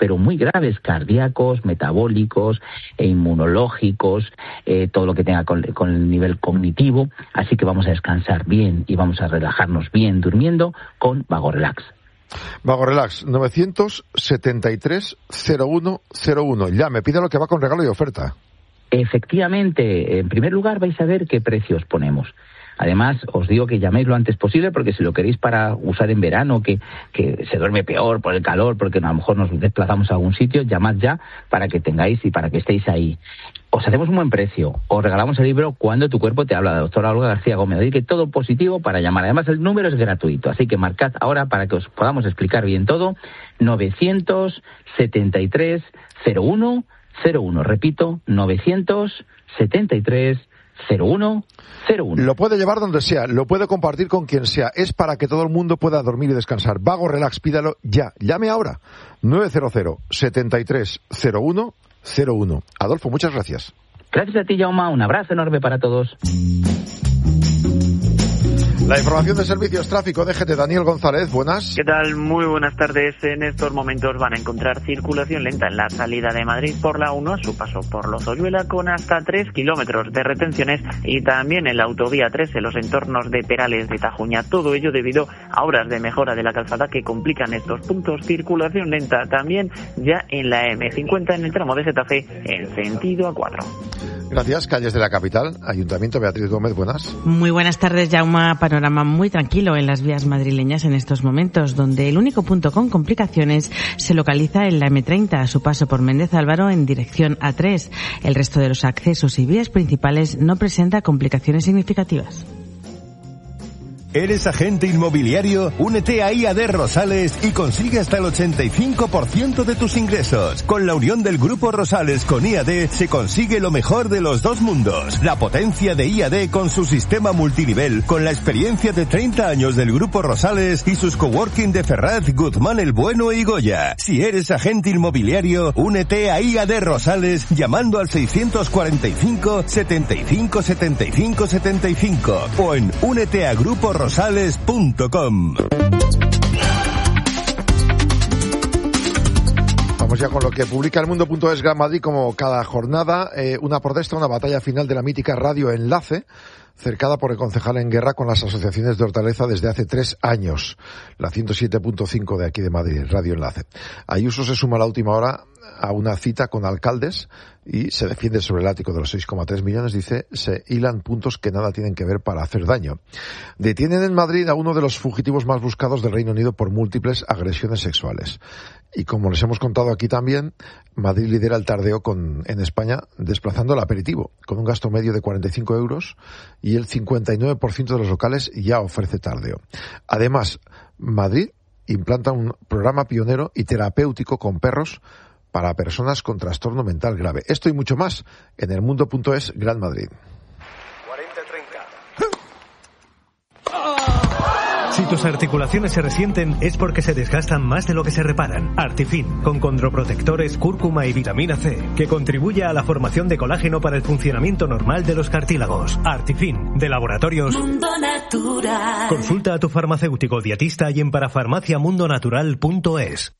pero muy graves, cardíacos, metabólicos e inmunológicos, todo lo que tenga con el nivel cognitivo. Así que vamos a descansar bien y vamos a relajarnos bien durmiendo con VagoRelax. VagoRelax, 973-0101. Llame, pídalo que va con regalo y oferta. Efectivamente, en primer lugar vais a ver qué precios ponemos. Además, os digo que llaméis lo antes posible, porque si lo queréis para usar en verano, que se duerme peor por el calor, porque a lo mejor nos desplazamos a algún sitio, llamad ya para que tengáis y para que estéis ahí. Os hacemos un buen precio, os regalamos el libro Cuando tu cuerpo te habla, de la doctora Olga García Gómez. Así que todo positivo para llamar. Además, el número es gratuito, así que marcad ahora para que os podamos explicar bien todo. 973-0101. Repito, 973-0101. Lo puede llevar donde sea, lo puede compartir con quien sea. Es para que todo el mundo pueda dormir y descansar. VagoRelax, pídalo ya. Llame ahora. 900-73-0101. Adolfo, muchas gracias. Gracias a ti, Jaume. Un abrazo enorme para todos. La información de servicios tráfico, DGT, Daniel González, buenas. ¿Qué tal? Muy buenas tardes. En estos momentos van a encontrar circulación lenta en la salida de Madrid por la 1 a su paso por Lozoyuela, con hasta 3 kilómetros de retenciones, y también en la autovía 3 en los entornos de Perales de Tajuña. Todo ello debido a obras de mejora de la calzada que complican estos puntos. Circulación lenta también ya en la M50 en el tramo de Getafe en sentido A4. Gracias. Calles de la capital, Ayuntamiento, Beatriz Gómez, buenas. Muy buenas tardes, Jaume. Panorama muy tranquilo en las vías madrileñas en estos momentos, donde el único punto con complicaciones se localiza en la M30 a su paso por Méndez Álvaro en dirección A3. El resto de los accesos y vías principales no presenta complicaciones significativas. ¿Eres agente inmobiliario? Únete a IAD Rosales y consigue hasta el 85% de tus ingresos. Con la unión del Grupo Rosales con IAD se consigue lo mejor de los dos mundos. La potencia de IAD con su sistema multinivel, con la experiencia de 30 años del Grupo Rosales y sus coworking de Ferraz, Guzmán el Bueno y Goya. Si eres agente inmobiliario, únete a IAD Rosales llamando al 645 75 75 75 o en úneteagruporosales.com. Vamos ya con lo que publica El Mundo.es. Gran Madrid, como cada jornada, una protesta, una batalla final de la mítica Radio Enlace, cercada por el concejal en guerra con las asociaciones de Hortaleza desde hace 3 años. La 107.5 de aquí de Madrid, Radio Enlace. Ayuso se suma a la última hora a una cita con alcaldes y se defiende sobre el ático de los 6,3 millones. Dice, se hilan puntos que nada tienen que ver para hacer daño. Detienen en Madrid a uno de los fugitivos más buscados del Reino Unido por múltiples agresiones sexuales. Y como les hemos contado aquí también, Madrid lidera el tardeo en España, desplazando el aperitivo, con un gasto medio de 45 euros, y el 59% de los locales ya ofrece tardeo. Además, Madrid implanta un programa pionero y terapéutico con perros para personas con trastorno mental grave. Esto y mucho más en elmundo.es. Gran Madrid. 40-30. Si tus articulaciones se resienten es porque se desgastan más de lo que se reparan. Artifin, con condroprotectores, cúrcuma y vitamina C, que contribuye a la formación de colágeno para el funcionamiento normal de los cartílagos. Artifin, de Laboratorios Mundo Natural. Consulta a tu farmacéutico dietista y en parafarmaciamundonatural.es.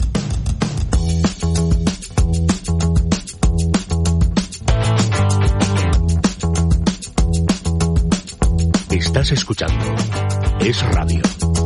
Estás escuchando Es Radio.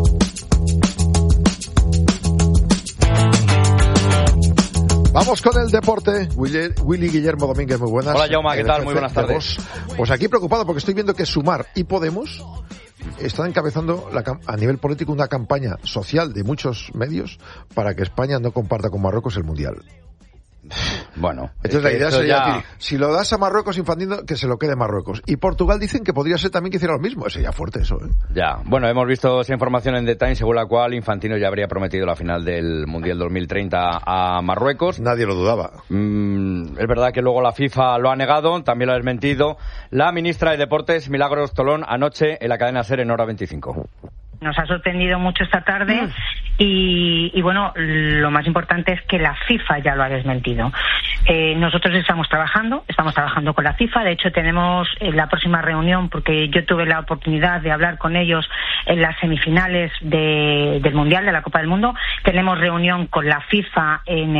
Vamos con el deporte. Willy Guillermo Domínguez, muy buenas. Hola, Jaume, ¿qué tal? Muy buenas tardes. Pues aquí preocupado porque estoy viendo que Sumar y Podemos están encabezando a nivel político una campaña social de muchos medios para que España no comparta con Marruecos el Mundial. Bueno, entonces la idea sería decir, si lo das a Marruecos, Infantino, que se lo quede Marruecos. Y Portugal dicen que podría ser también que hiciera lo mismo. Sería fuerte eso, ¿eh? Ya, bueno, hemos visto esa información en The Times, según la cual Infantino ya habría prometido la final del Mundial 2030 a Marruecos. Nadie lo dudaba. Es verdad que luego la FIFA lo ha negado, también lo ha desmentido la ministra de Deportes, Milagros Tolón, anoche en la cadena SER en Hora 25. Nos ha sorprendido mucho esta tarde y bueno, lo más importante es que la FIFA ya lo ha desmentido. Nosotros estamos trabajando con la FIFA. De hecho, tenemos la próxima reunión, porque yo tuve la oportunidad de hablar con ellos en las semifinales del Mundial, de la Copa del Mundo. Tenemos reunión con la FIFA en